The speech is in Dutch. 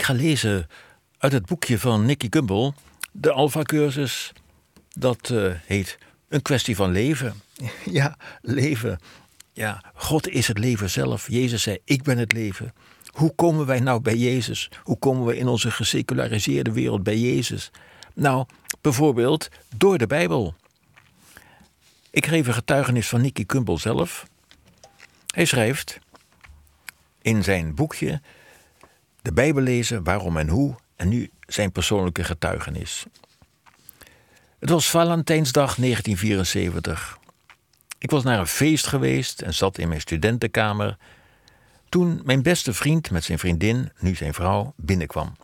ga lezen uit het boekje van Nicky Gumbel, de Alpha-cursus. Dat heet Een kwestie van leven. Ja, leven. Ja, God is het leven zelf. Jezus zei, ik ben het leven. Hoe komen wij nou bij Jezus? Hoe komen we in onze geseculariseerde wereld bij Jezus? Nou, bijvoorbeeld door de Bijbel. Ik geef een getuigenis van Nicky Gumbel zelf. Hij schrijft in zijn boekje de Bijbel lezen, waarom en hoe, en nu zijn persoonlijke getuigenis. Het was Valentijnsdag 1974. Ik was naar een feest geweest en zat in mijn studentenkamer toen mijn beste vriend met zijn vriendin, nu zijn vrouw, binnenkwam.